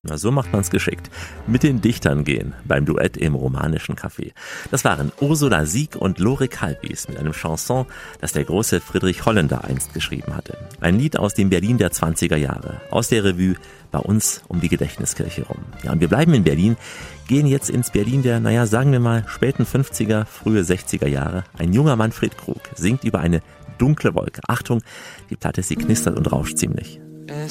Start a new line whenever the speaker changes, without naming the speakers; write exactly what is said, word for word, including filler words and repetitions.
Na, so macht man's geschickt. Mit den Dichtern gehen beim Duett im romanischen Café. Das waren Ursula Sieg und Lorik Halbis mit einem Chanson, das der große Friedrich Holländer einst geschrieben hatte. Ein Lied aus dem Berlin der zwanziger Jahre, aus der Revue bei uns um die Gedächtniskirche rum. Ja, und wir bleiben in Berlin, gehen jetzt ins Berlin der, naja, sagen wir mal, späten fünfziger, frühe sechziger Jahre. Ein junger Manfred Krug singt über eine dunkle Wolke. Achtung, die Platte, sie knistert und rauscht ziemlich.